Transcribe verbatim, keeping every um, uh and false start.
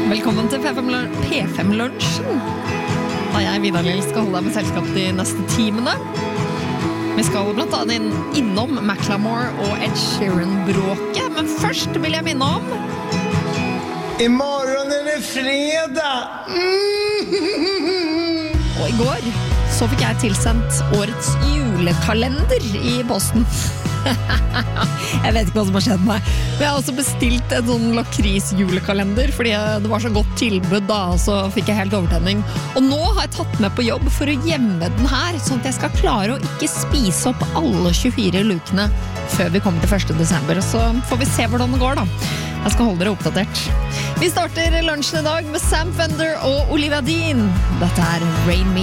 Velkommen til P fem-lunsjen. Da jeg, Vidar Lill, skal holde deg med selskap de neste timene. Vi skal blant annet inn, innom Macklemore og Ed Sheeran-bråket. Men først vil jeg minne om... I morgen er det fredag! Mm. Og i går så fikk jeg tilsendt årets julekalender i posten. Jeg vet ikke hva som har skjedd meg. Men jeg har også bestilt en sånn lakris-julekalender, fordi det var så godt tilbud da, så fikk jeg helt overtenning. Og nå har jeg tatt med på jobb for å gjemme den her, sånn at jeg skal klare å ikke spise opp alle tjuefire lukene før vi kommer til første desember. Så får vi se hvordan det går da. Jeg skal holde dere oppdatert. Vi starter lunsjen i dag med Sam Fender og Olivia Dean. Dette er Rain Me.